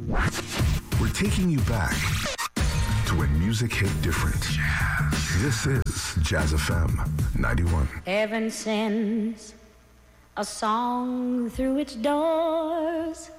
We're taking you back to when music hit different. This is Jazz FM 91. Heaven sends a song through its doors.